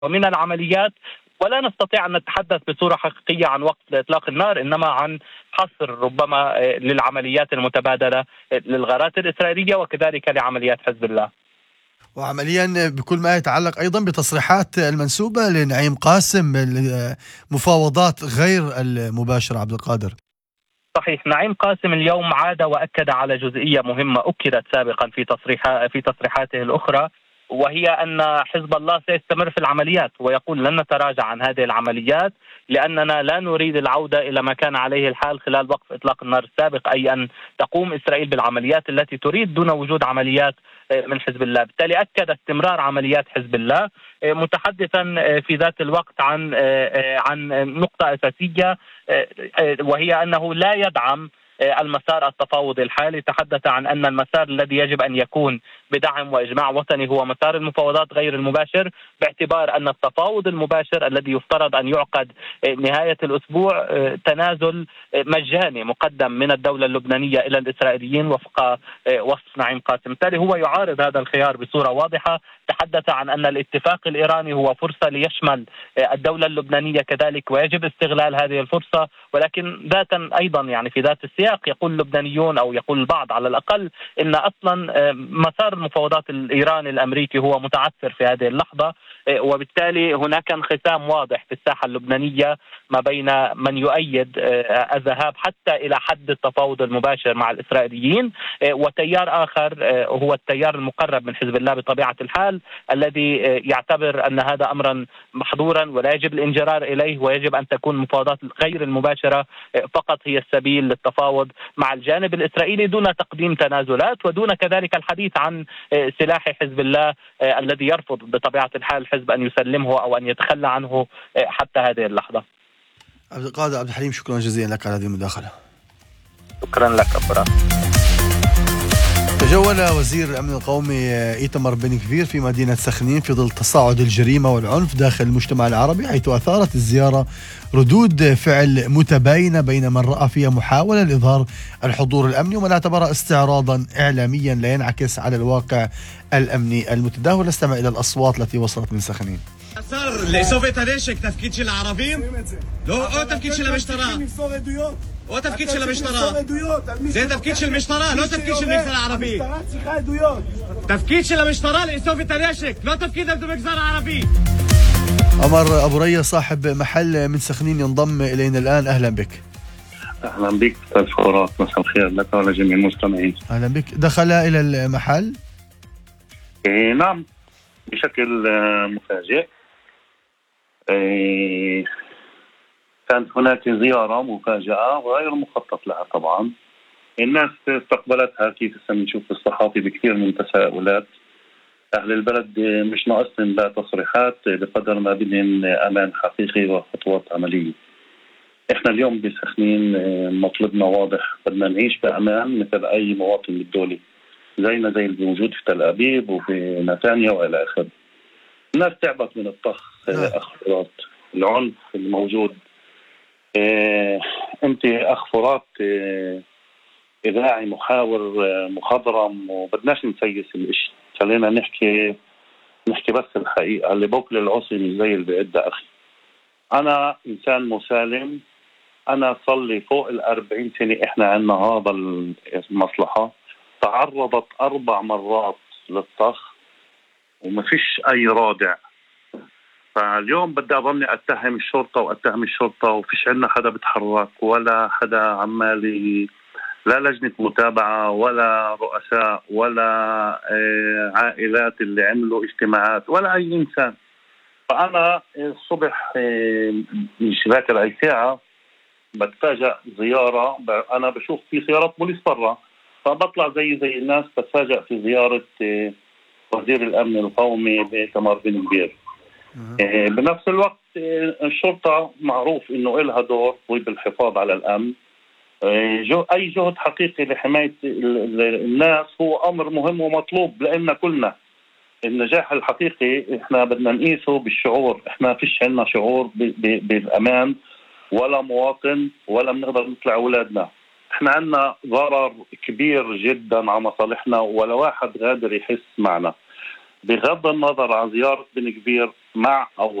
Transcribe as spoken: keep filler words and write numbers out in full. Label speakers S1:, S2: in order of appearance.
S1: ومن العمليات، ولا نستطيع أن نتحدث بصورة حقيقية عن وقف إطلاق النار، إنما عن حصر ربما للعمليات المتبادلة للغارات الإسرائيلية وكذلك لعمليات حزب الله.
S2: وعمليا بكل ما يتعلق أيضا بتصريحات المنسوبة لنعيم قاسم، المفاوضات غير المباشرة عبد القادر.
S1: صحيح، نعيم قاسم اليوم عاد وأكد على جزئية مهمة أكدت سابقا في تصريح في تصريحاته الأخرى، وهي أن حزب الله سيستمر في العمليات، ويقول لن نتراجع عن هذه العمليات لأننا لا نريد العودة إلى ما كان عليه الحال خلال وقف إطلاق النار السابق، أي أن تقوم إسرائيل بالعمليات التي تريد دون وجود عمليات من حزب الله. بالتالي أكد استمرار عمليات حزب الله، متحدثا في ذات الوقت عن عن نقطة أساسية، وهي أنه لا يدعم المسار التفاوضي الحالي. تحدث عن أن المسار الذي يجب أن يكون بدعم وإجماع وطني هو مسار المفاوضات غير المباشر، باعتبار أن التفاوض المباشر الذي يفترض أن يعقد نهاية الأسبوع تنازل مجاني مقدم من الدولة اللبنانية إلى الإسرائيليين وفق وصف نعيم قاسم. بالتالي هو يعارض هذا الخيار بصورة واضحة. تحدث عن أن الاتفاق الإيراني هو فرصة ليشمل الدولة اللبنانية كذلك، ويجب استغلال هذه الفرصة، ولكن ذاتا أيضا يعني في ذات السياق يقول اللبنانيون أو يقول البعض على الأقل إن أصلا مسار المفاوضات الإيراني الأمريكي هو متعثر في هذه اللحظة، وبالتالي هناك انقسام واضح في الساحة اللبنانية ما بين من يؤيد الذهاب حتى إلى حد التفاوض المباشر مع الإسرائيليين، وتيار آخر هو التيار المقرب من حزب الله بطبيعة الحال، الذي يعتبر أن هذا أمرا محظورا ولا يجب الانجرار إليه، ويجب أن تكون المفاوضات غير المباشرة فقط هي السبيل للتفاوض مع الجانب الإسرائيلي دون تقديم تنازلات ودون كذلك الحديث عن سلاح حزب الله الذي يرفض بطبيعة الحال الحزب أن يسلمه أو أن يتخلى عنه حتى هذه اللحظة.
S2: عبد القادر عبد الحليم، شكرا جزيلا لك على هذه المداخلة.
S1: شكرا لك أبرا.
S2: تجول وزير الأمن القومي إيتمار بن غفير في مدينة سخنين في ظل تصاعد الجريمة والعنف داخل المجتمع العربي، حيث أثارت الزيارة ردود فعل متباينة بين من رأى فيها محاولة لإظهار الحضور الأمني ومن اعتبرها استعراضا إعلاميا لا ينعكس على الواقع الأمني المتداول. استمع إلى الأصوات التي وصلت من سخنين.
S3: صار لإصابة النشك تفكير של הערבים? לא, או תפקיד של המשטרה. או תפקיד של המשטרה. זה תפקיד של משטרה, לא תפקיד של מגזר הערבי. המשטרה צריכה עדויות. תפקיד של המשטרה לאסוף את הנשק, לא תפקיד המגזר הערבי.
S2: عمر أبو ريا صاحب محل من سخنين ينضم إلينا الآن. أهلا بك.
S4: أهلا بك أستاذ فورات، مساء الخير لك ولجميع المستمعين.
S2: أهلا بك. دخل إلى المحل؟
S4: إيه نعم، بشكل مفاجئ. إيه كانت هناك زيارة مفاجئة وغير مخطط لها طبعا. الناس استقبلتها كيف سنشوف في الصحافي بكثير من تساؤلات. أهل البلد مش ناقصين لا تصريحات بقدر ما بدهم أمان حقيقي وخطوات عملية. إحنا اليوم بسخنين مطلبنا واضح، بدنا نعيش بأمان مثل أي مواطن بالدولة، زينا زي اللي موجود في تل أبيب وفي نتانيا وإلى آخره. الناس تعبت من الطخ أخ فرات، العنف الموجود. إيه أنت أخ فرات إيه إذاعي محاور مخضرم، وبدناش نسيس الإشي، خلينا نحكي نحكي بس الحقيقة. اللي بوكل العصي مش زي اللي بيعد أخي. أنا إنسان مسالم، أنا صلي فوق الأربعين سنة إحنا عنا هذا المصلحة، تعرضت أربع مرات للطخ وما فيش أي رادع. فاليوم بدي أظني أتهم الشرطة وأتهم الشرطة وفيش عنا حدا بتحرك ولا حدا عمالي، لا لجنة متابعة ولا رؤساء ولا عائلات اللي عملوا اجتماعات ولا أي إنسان. فأنا الصبح مش ذاكر أي ساعة بتفاجأ زيارة، أنا بشوف في سيارات بوليس برا، فبطلع زي زي الناس بتفاجأ في زيارة وزير الأمن القومي إيتمار بن غفير. بنفس الوقت الشرطة معروف إنه إلها دور بالحفاظ على الأمن. أي جهد حقيقي لحماية الناس هو أمر مهم ومطلوب لأن كلنا. النجاح الحقيقي إحنا بدنا نقيسه بالشعور. إحنا فيش عنا شعور بالأمان ولا مواطن ولا بنقدر نطلع أولادنا. إحنا عنا ضرر كبير جدا على مصالحنا ولا واحد قادر يحس معنا. بغض النظر عن زيارة بن غفير، مع أو